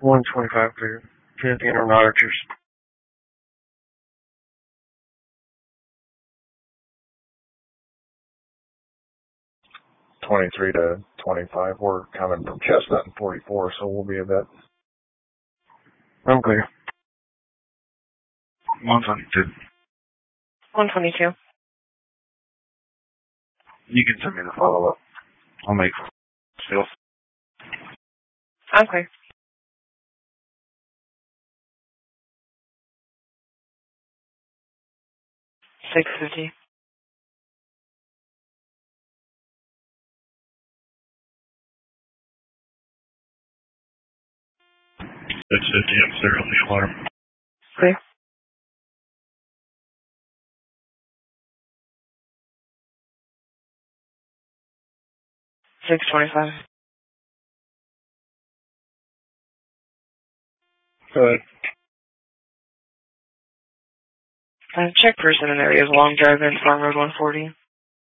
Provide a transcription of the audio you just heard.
125 clear. 50 Aeronautics. 23 to 25. We're coming from Chestnut and 44, so we'll be a bit. I'm clear. 122. 122. You can send me the follow-up. I'll make still. I'm clear. 650. I'm clear on the alarm. Clear. 625. Go ahead. Check person in area of Long Drive and Farm Road 140.